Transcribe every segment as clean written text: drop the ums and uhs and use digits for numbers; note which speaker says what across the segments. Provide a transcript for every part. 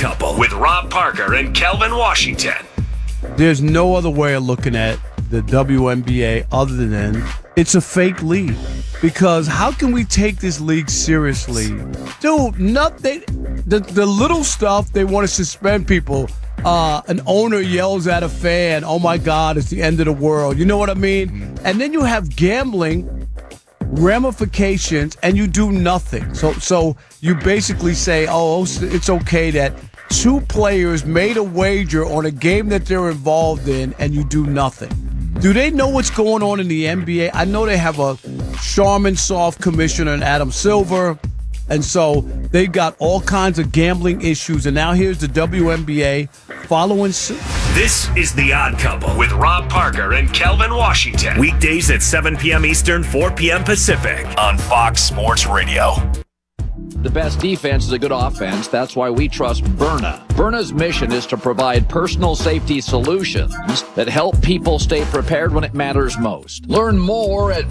Speaker 1: Couple with Rob Parker and Kelvin Washington.
Speaker 2: There's no other way of looking at the WNBA other than it's a fake league. Because how can we take this league seriously? Dude, nothing. The little stuff, they want to suspend people. An owner yells at a fan, oh my God, it's the end of the world. You know what I mean? And then you have gambling ramifications and you do nothing. So you basically say, oh, it's okay that two players made a wager on a game that they're involved in and you do nothing. Do they know what's going on in the NBA? I know they have a Charmin soft commissioner and Adam Silver, and so they've got all kinds of gambling issues, and now here's the WNBA following suit.
Speaker 1: This is The Odd Couple with Rob Parker and Kelvin Washington. Weekdays at 7 p.m. Eastern, 4 p.m. Pacific on Fox Sports Radio.
Speaker 3: The best defense is a good offense. That's why we trust Byrna. Byrna's mission is to provide personal safety solutions that help people stay prepared when it matters most. Learn more at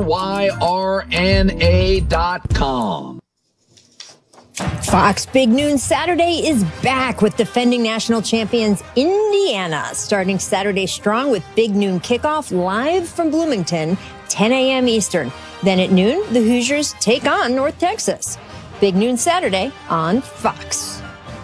Speaker 3: byrna.com.
Speaker 4: Fox Big Noon Saturday is back with defending national champions Indiana, starting Saturday strong with Big Noon kickoff live from Bloomington, 10 a.m. Eastern. Then at noon, the Hoosiers take on North Texas. Big Noon Saturday on Fox.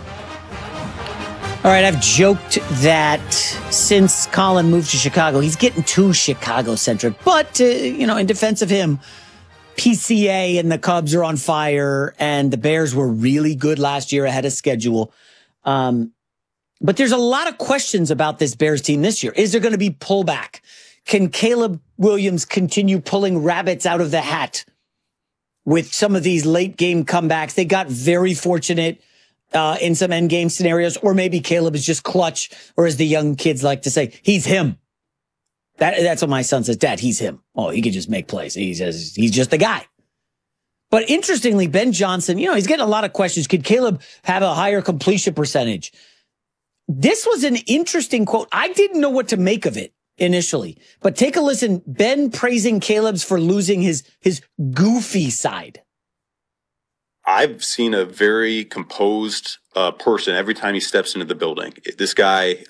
Speaker 5: All right, I've joked that since Colin moved to Chicago, he's getting too Chicago-centric. But, in defense of him, PCA and the Cubs are on fire, and the Bears were really good last year ahead of schedule. But there's a lot of questions about this Bears team this year. Is there going to be pullback? Can Caleb Williams continue pulling rabbits out of the hat with some of these late game comebacks? They got very fortunate in some end game scenarios, or maybe Caleb is just clutch, or as the young kids like to say, he's him. That's what my son says. Dad, he's him. Oh, he can just make plays. He says he's just the guy. But interestingly, Ben Johnson, he's getting a lot of questions. Could Caleb have a higher completion percentage? This was an interesting quote. I didn't know what to make of it initially, but take a listen. Ben praising Caleb's for losing his goofy side.
Speaker 6: I've seen a very composed person every time he steps into the building. This guy,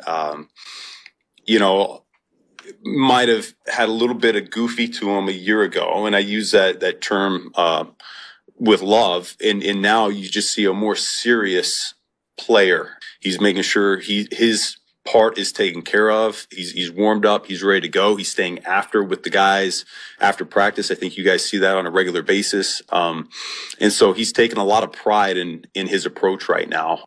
Speaker 6: might have had a little bit of goofy to him a year ago, and I use that term with love. And now you just see a more serious player. He's making sure his part is taken care of. He's warmed up. He's ready to go. He's staying after with the guys after practice. I think you guys see that on a regular basis. And so he's taking a lot of pride in his approach right now.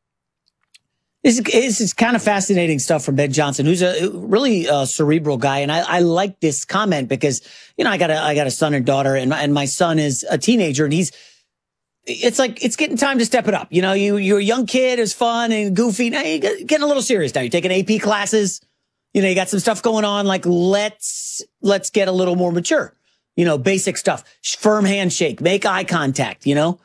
Speaker 5: This is kind of fascinating stuff from Ben Johnson, who's a really cerebral guy. And I like this comment because, I got a son and daughter, and my son is a teenager, and it's like, it's getting time to step it up. You're a young kid, it's fun and goofy. Now you're getting a little serious now. You're taking AP classes. You got some stuff going on. Like, let's get a little more mature, basic stuff, firm handshake, make eye contact,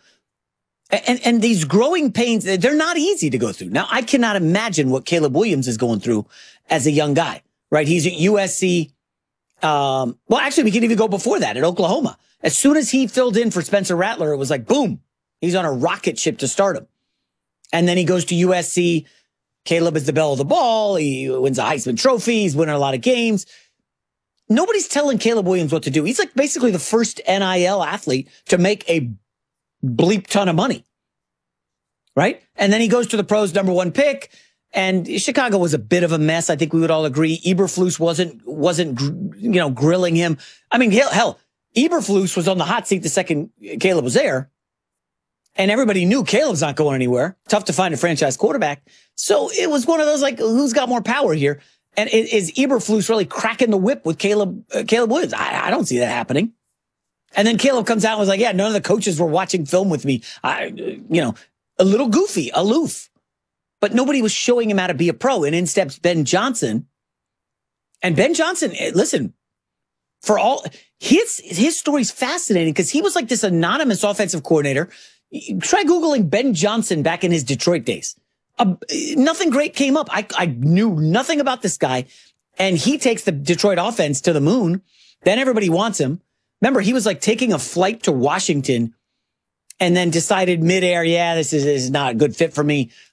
Speaker 5: and these growing pains, they're not easy to go through. Now, I cannot imagine what Caleb Williams is going through as a young guy, right? He's at USC. Actually, we can even go before that at Oklahoma. As soon as he filled in for Spencer Rattler, it was like, boom, he's on a rocket ship to stardom. And then he goes to USC. Caleb is the belle of the ball. He wins a Heisman Trophy. He's winning a lot of games. Nobody's telling Caleb Williams what to do. He's like basically the first NIL athlete to make a bleep ton of money, right? And then he goes to the pros, number one pick. And Chicago was a bit of a mess. I think we would all agree. Eberflus wasn't grilling him. I mean, hell, Eberflus was on the hot seat the second Caleb was there. And everybody knew Caleb's not going anywhere. Tough to find a franchise quarterback. So it was one of those, like, who's got more power here? And is Eberflus really cracking the whip with Caleb Williams? I don't see that happening. And then Caleb comes out and was like, yeah, none of the coaches were watching film with me. A little goofy, aloof. But nobody was showing him how to be a pro. And in steps Ben Johnson. And Ben Johnson, listen, for all his story's fascinating because he was like this anonymous offensive coordinator. Try Googling Ben Johnson back in his Detroit days. Nothing great came up. I knew nothing about this guy. And he takes the Detroit offense to the moon. Then everybody wants him. Remember, he was like taking a flight to Washington and then decided midair, this is not a good fit for me.